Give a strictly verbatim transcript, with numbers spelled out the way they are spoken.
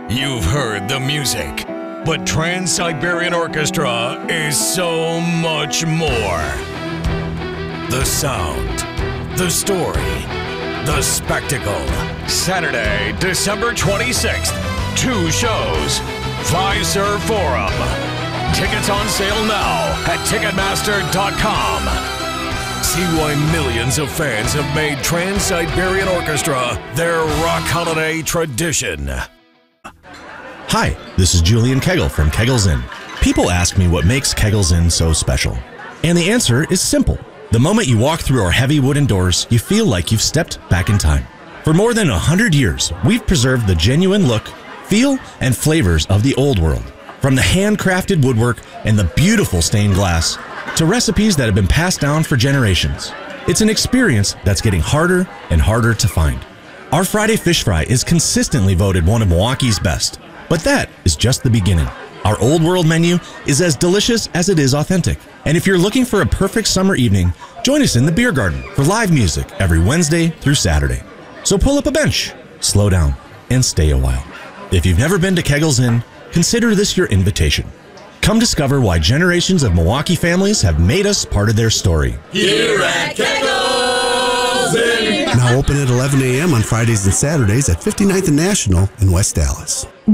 You've heard the music, but Trans-Siberian Orchestra is so much more. The sound, the story, the spectacle. Saturday, December twenty-sixth, two shows, Fiserv Forum. Tickets on sale now at Ticketmaster dot com. See why millions of fans have made Trans-Siberian Orchestra their rock holiday tradition. Hi, this is Julian Kegel from Kegel's Inn. People ask me what makes Kegel's Inn so special. And the answer is simple. The moment you walk through our heavy wooden doors, you feel like you've stepped back in time. For more than one hundred years, we've preserved the genuine look, feel, and flavors of the old world. From the handcrafted woodwork and the beautiful stained glass, to recipes that have been passed down for generations. It's an experience that's getting harder and harder to find. Our Friday Fish Fry is consistently voted one of Milwaukee's best. But that is just the beginning. Our old world menu is as delicious as it is authentic. And if you're looking for a perfect summer evening, join us in the beer garden for live music every Wednesday through Saturday. So pull up a bench, slow down, and stay a while. If you've never been to Kegel's Inn, consider this your invitation. Come discover why generations of Milwaukee families have made us part of their story. Here at Kegel's Inn. Now open at eleven a m on Fridays and Saturdays at fifty-ninth and National in West Dallas.